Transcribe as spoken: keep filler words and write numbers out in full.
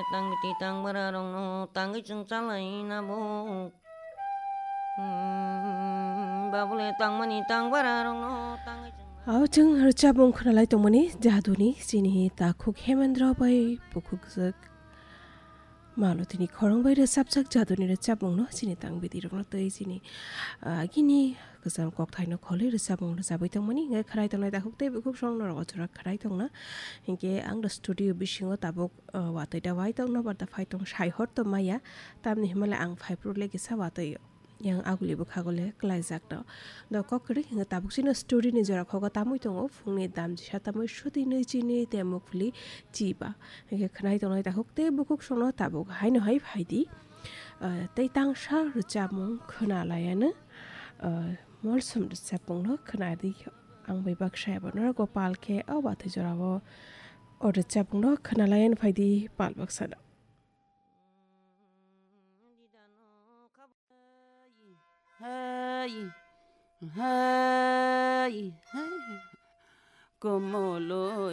tăng ti tăng ba ra rong no tăng cái chân cha lại na bo ba bole tăng mani tăng ba ra rong no tăng cái Aw jeng harcha bong khona lai tongmani jahaduni sini ta khuk hemendra bai bukhuk zak malo tini khorong bai resap sak jahaduni resap bong no sini tang bidi rong no tei sini gini kasam kok thai no khole resap bong resap bai tongmani ngai kharai tongnai ta khuk tei bukhuk song no ro chura kharai tongna hinge ang da studio bisingo tabok watai da wai tong no bar da phai tong sai hot to maya tamni himala ang phai pro le gisa watai yang aguli bukhagole klaijak do do kokri hinga tabuk sino story ni jora khoga tamui tongo phungni dam jisa tamui sudi nei chini te mukfli chiba hinga khnai tonai ta hokte bukuk sono tabuk haino hai phaidi tei tang sha rucha mung khna layana molsum rucha pung no khna di ang bai bak sha ba no gopal ke awa te jora bo or rucha pung no khna layan phaidi pal bak sa Hey, hey, hey, como lo